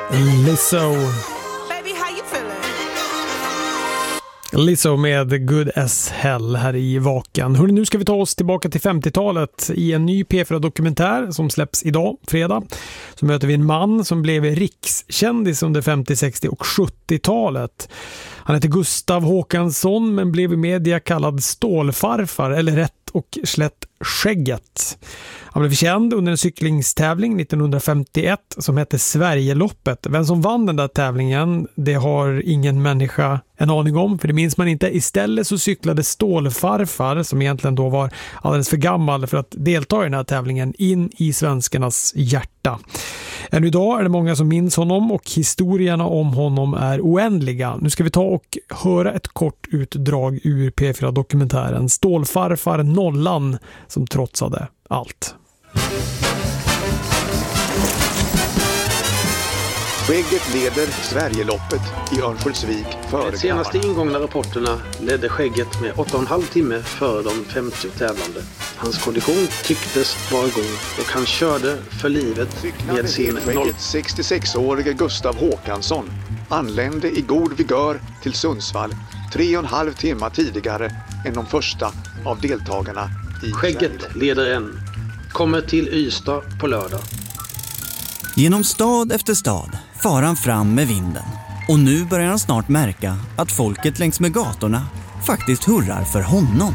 Lizzo. Baby, how you feeling? Lizzo med Good as Hell här i Vaken. Hörrni, nu ska vi ta oss tillbaka till 50-talet i en ny P4-dokumentär som släpps idag, fredag. Så möter vi en man som blev rikskändis under 50-, 60- och 70-talet. Han heter Gustav Håkansson men blev i media kallad Stålfarfar eller rätt och slätt Skägget. Han blev känd under en cyklingstävling 1951 som hette Sverigeloppet. Vem som vann den där tävlingen, det har ingen människa en aning om, för det minns man inte. Istället så cyklade Stålfarfar, som egentligen då var alldeles för gammal för att delta i den här tävlingen, in i svenskarnas hjärta. Än idag är det många som minns honom och historierna om honom är oändliga. Nu ska vi ta och höra ett kort utdrag ur P4-dokumentären Stålfarfar Nollan som trotsade allt. Skägget leder Sverigeloppet i Örnsköldsvik före de senaste ingångna rapporterna ledde Skägget med 8,5 timme före de 50 tävlande. Hans kondition tycktes vara igång och han körde för livet med sin 66-årige Gustav Håkansson anlände i god vigör till Sundsvall 3,5 timmar tidigare än de första av deltagarna i Skägget leder än. Kommer till Ystad på lördag. Genom stad efter stad far han fram med vinden. Och nu börjar han snart märka att folket längs med gatorna faktiskt hurrar för honom.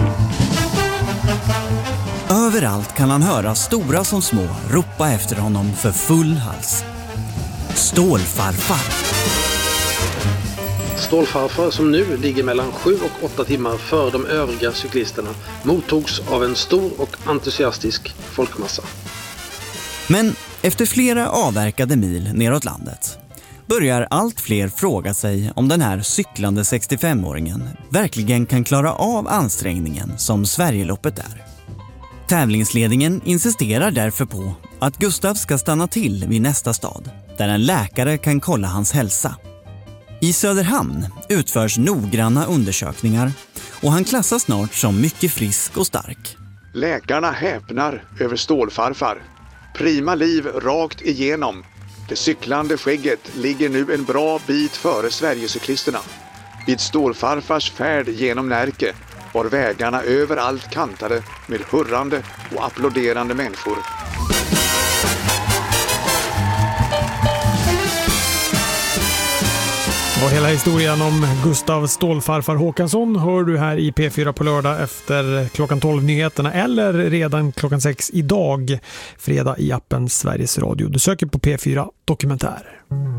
Överallt kan han höra stora som små ropa efter honom för full hals. Stålfarfar. Stålfarfar, som nu ligger mellan 7 och 8 timmar före de övriga cyklisterna, mottogs av en stor och entusiastisk folkmassa. Men efter flera avverkade mil neråt landet börjar allt fler fråga sig om den här cyklande 65-åringen verkligen kan klara av ansträngningen som Sverigeloppet är. Tävlingsledningen insisterar därför på att Gustav ska stanna till vid nästa stad, där en läkare kan kolla hans hälsa. I Söderhamn utförs noggranna undersökningar och han klassas snart som mycket frisk och stark. Läkarna häpnar över Stålfarfar. Prima liv rakt igenom. Det cyklande Skägget ligger nu en bra bit före Sverigecyklisterna. Vid Stålfarfars färd genom Närke var vägarna överallt kantade med hurrande och applåderande människor. Och hela historien om Gustav Stålfarfar Håkansson hör du här i P4 på lördag efter klockan 12-nyheterna eller redan klockan 6 idag, fredag i appen Sveriges Radio. Du söker på P4 Dokumentär.